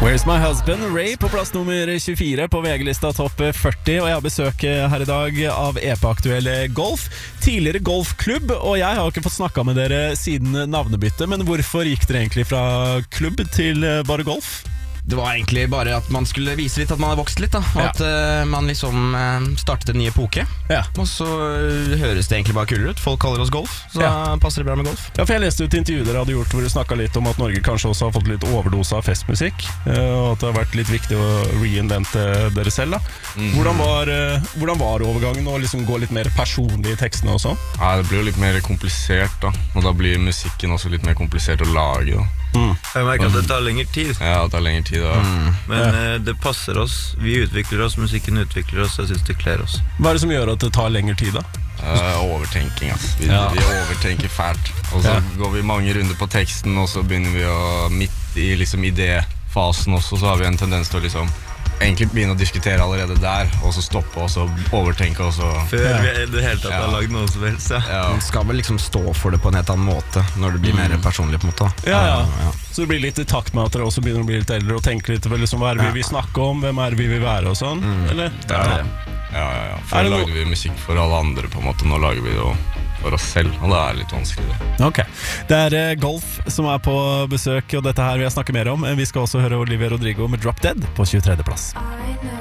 Where's My Husband? Ray på plass nummer 24 på VG-lista topp 40. Og jeg har besøk her i dag av EP-aktuelle Golf. Tidligere golfklubb, og jeg har ikke fått snakket med dere siden navnebyttet. Men hvorfor gikk dere egentlig fra klubb til bare golf? Det var egentlig bare at man skulle vise litt at man har vokst litt da. At man liksom startet en ny epoke. Og så høres det egentlig bare kulere ut. Folk kaller oss golf, så da passer det bra med golf. Ja, for jeg leste ut intervjuet dere hadde gjort hvor dere snakket litt om at Norge kanskje også har fått litt overdose av festmusikk, og at det har vært litt viktig å reinvente dere selv da. Hvordan var overgangen å liksom gå litt mer personlig i tekstene og sånn? Ja, det blir jo litt mer komplisert da, og da blir musikken også litt mer komplisert å lage da. Jeg merker at det tar lengre tid. Ja, det tar lengre tid da. Men det passer oss. Vi utvikler oss, musikken utvikler oss. Jeg synes det kler oss. Hva er det som gjør at det tar lengre tid da? Overtenking, ass. Vi overtenker fælt. Og så går vi mange runder på teksten, og så begynner vi å midt i liksom idéfasen også, så har vi en tendens til å liksom egentlig begynne å diskutere allerede der, og så stoppe, og så overtenke, og så før vi i det hele tatt har lagd noe som helst. Man skal vel liksom stå for det på en helt annen måte når det blir mer personlig på en måte. Så det blir litt i takt med at dere også begynner å bli litt eldre og tenke litt liksom, hva er det vi vil snakke om, hvem er det vi vil være og sånn, eller? Ja. Før lagde vi musikk for alle andre på en måte, nå lager vi det for oss selv, og det er litt vanskelig det. Ok, det er Golf som er på besøk, og dette her vil jeg snakke mer om. Vi skal også høre Olivia Rodrigo med Drop Dead på 23. plass.